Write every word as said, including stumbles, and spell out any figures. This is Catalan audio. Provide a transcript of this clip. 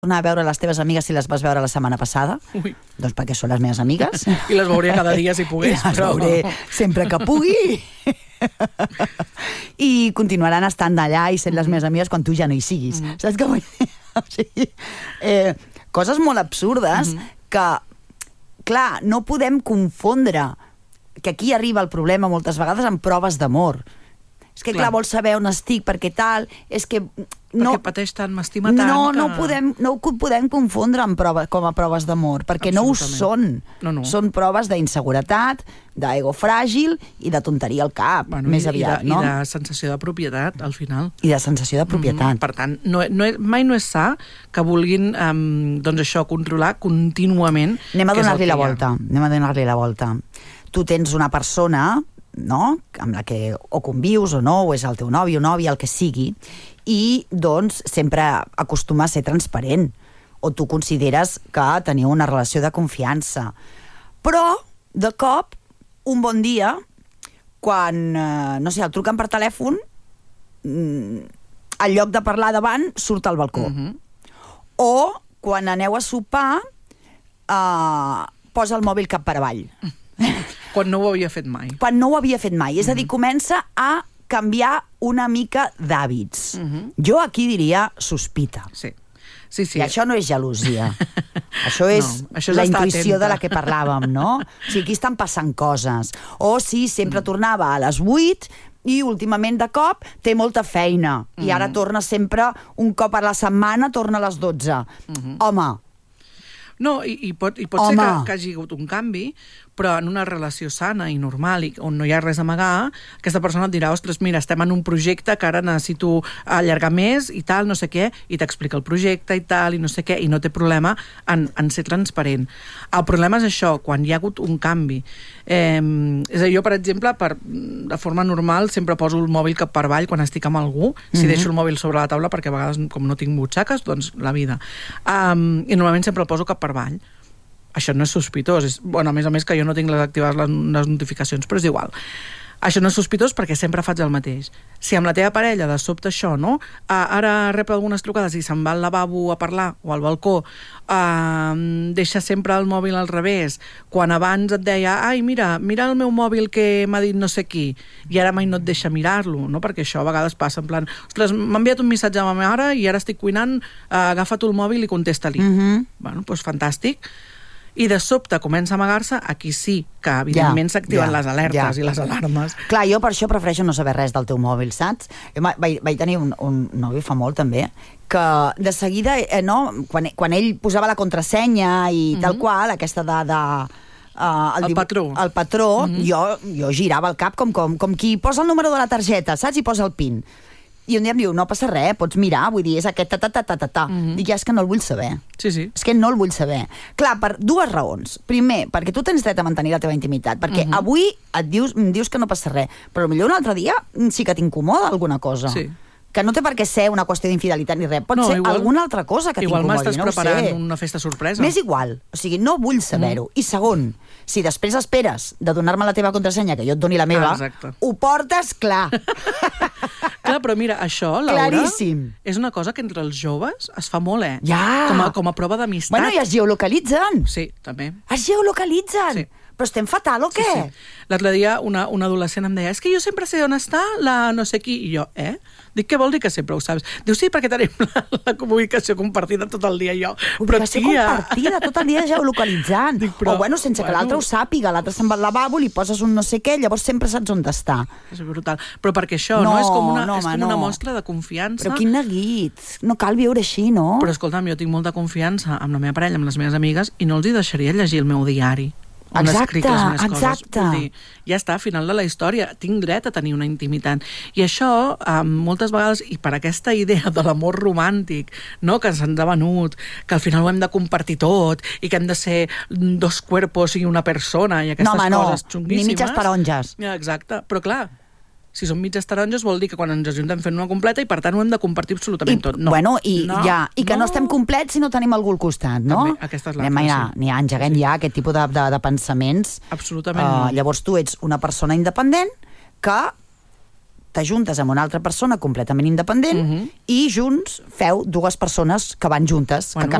anar a veure les teves amigues si les vas veure la setmana passada. Ui. Doncs perquè són les meves amigues. I les veuré cada dia si pogués. I les però... veuré sempre que pugui. I continuaran estant allà i sent les meves amigues quan tu ja no hi siguis. Mm. Saps què vull dir? O sigui, eh, coses molt absurdes mm-hmm. que, clar, no podem confondre que aquí arriba el problema moltes vegades amb proves d'amor. És que, clar, clar, vols saber on estic, perquè tal, és que... No, perquè pateix tant, m'estima tant... No, que... no, podem, no ho podem confondre amb proves, com a proves d'amor, perquè no ho són. No, no. Són proves d'inseguretat, d'ego fràgil i de tonteria al cap, bueno, més i, aviat, i de, no? I de sensació de propietat, al final. I de sensació de propietat. Mm, per tant, no, no, mai no és sa que vulguin, um, doncs això, controlar contínuament... Anem a donar-li la volta, anem a donar-li la volta. Tu tens una persona... no? Amb la que o convius o no, o és el teu nòvio o nòvia, el que sigui, i doncs sempre acostuma a ser transparent, o tu consideres que teniu una relació de confiança. Però, de cop, un bon dia, quan, eh, no sé, el truquen per telèfon, en lloc de parlar davant, surt al balcó. Mm-hmm. O, quan aneu a sopar, eh, posa el mòbil cap per avall. Quan no ho havia fet mai. Quan no ho havia fet mai. És a dir, comença a canviar una mica d'hàbits. Mm-hmm. Jo aquí diria sospita. Sí. Sí, sí. I això no és gelosia. Això és, no, això és la intuïció atenta. de la que parlàvem, no? O sigui, aquí estan passant coses. O si sempre mm. tornava a les vuit i últimament de cop té molta feina. Mm. I ara torna sempre un cop a la setmana, torna a les dotze. Mm-hmm. Home... No, i, i pot, i pot ser que, que hagi hagut un canvi, però en una relació sana i normal, i on no hi ha res a amagar, aquesta persona et dirà, ostres, mira, estem en un projecte que ara necessito allargar més i tal, no sé què, i t'explica el projecte i tal, i no sé què, i no té problema en, en ser transparent. El problema és això, quan hi ha hagut un canvi. Eh, és a dir, jo, per exemple, per, de forma normal, sempre poso el mòbil cap per avall quan estic amb algú, si mm-hmm. deixo el mòbil sobre la taula, perquè a vegades, com no tinc butxaques, doncs la vida. Um, I normalment sempre el poso cap per avall. Això no és sospitós. És, bueno, a més a més que jo no tinc les activades les, les notificacions, però és igual. Això no és sospitós perquè sempre faig el mateix. Si amb la teva parella de sobte això, no? Uh, ara rep algunes trucades i se'n va al lavabo a parlar o al balcó, uh, deixa sempre el mòbil al revés, quan abans et deia, ai, mira, mira el meu mòbil que m'ha dit no sé qui, i ara mai no et deixa mirar-lo, no? Perquè això a vegades passa en plan, ostres, m'ha enviat un missatge a ma mare i ara estic cuinant, uh, agafa tu el mòbil i contesta-li. Mm-hmm. Bueno, doncs fantàstic. I de sobte comença a amagar-se, aquí sí que evidentment ja, s'activen ja, les alertes ja. i les alarmes. Clar, jo per això prefereixo no saber res del teu mòbil, saps? Jo vaig, vaig tenir un, un nòvio fa molt també, que de seguida, eh, no, quan, quan ell posava la contrasenya i mm-hmm. tal qual, aquesta de... de Uh, el, el patró, el patró mm-hmm. jo, jo girava el cap com, com, com qui posa el número de la targeta, saps? I posa el PIN. I un dia em diu, no passa res, pots mirar, vull dir, és aquest ta-ta-ta-ta-ta. Mm-hmm. Dic, ja, és que no el vull saber. Sí, sí. És que no el vull saber. Clar, per dues raons. Primer, perquè tu tens dret a mantenir la teva intimitat, perquè mm-hmm. avui et dius, em dius que no passa res, però potser un altre dia sí que t'incomoda alguna cosa. Sí. Que no té per què ser una qüestió d'infidelitat ni res, pot no, ser igual, alguna altra cosa que t'incommodi. Igual m'estàs no preparant una festa sorpresa. M'és igual, o sigui, no vull saber-ho. Mm. I segon, si després esperes de donar-me la teva contrasenya, que jo et doni la meva, ah, ho portes clar. Clar, però mira, això, Laura, claríssim. És una cosa que entre els joves es fa molt, eh? Ja. Com a, com a prova d'amistat. Bueno, i es geolocalitzen. Sí, també. Es geolocalitzen. Sí. Però estem fatal o què? Sí, sí. L'altre dia una, una adolescent em deia, és que jo sempre sé on està la no sé qui. I jo, eh? Dic, què vol dir que sempre ho saps? Diu, sí, perquè tenim la, la comunicació compartida tot el dia. Jo, comunicació però, compartida tot el dia geolocalitzant. Dic, però, o bueno, sense bueno, que l'altre ho sàpiga, l'altre se'n va al lavabo, li poses un no sé què, llavors sempre saps on està. És brutal. Però perquè això no, no és com una, no, és com home, una no. mostra de confiança. Però quin neguit. No cal viure així, no? Però escolta'm, jo tinc molta confiança amb la meva parella, amb les meves amigues, i no els hi deixaria llegir el meu diari. Exacte, exacte. Dir, ja està, al final de la història, tinc dret a tenir una intimitat. I això, um, moltes vegades, i per aquesta idea de l'amor romàntic, no?, que se'ns ha venut, que al final ho hem de compartir tot, i que hem de ser dos cuerpos i una persona, i aquestes no, home, coses no. xunguíssimes. Ni mitges taronges. Ja, exacte, però clar, si són mitges taronges vol dir que quan ens ajuntem fent una completa i per tant ho hem de compartir absolutament I, tot. No. Bueno, i, no, ja, i que no. no estem complets si no tenim algú al costat, no? També, aquesta és la Anem, frase. ja, ni engeguem sí. ja aquest tipus de, de, de pensaments. Absolutament uh, no. Llavors tu ets una persona independent que t'ajuntes amb una altra persona completament independent uh-huh. i junts feu dues persones que van juntes, bueno, que